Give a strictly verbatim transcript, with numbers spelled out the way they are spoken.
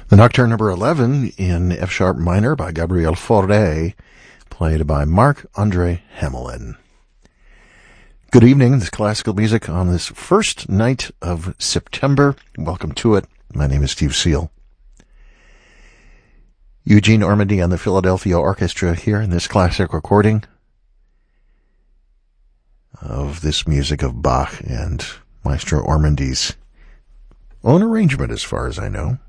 The Nocturne number eleven in F-sharp minor by Gabriel Fauré, played by Marc-André Hamelin. Good evening, this is classical music on this first night of September. Welcome to it. My name is Steve Seal. Eugene Ormandy and the Philadelphia Orchestra here in this classic recording of this music of Bach and Maestro Ormandy's own arrangement, as far as I know.